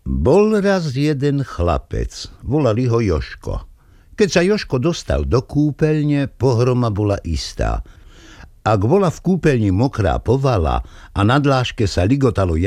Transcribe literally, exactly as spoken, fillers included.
Bol raz jeden chlapec, volali ho Jožko. Keď sa Jožko dostal do kúpeľne, pohroma bola istá. Ak bola v kúpeľni mokrá povala a na dláške sa ligotalo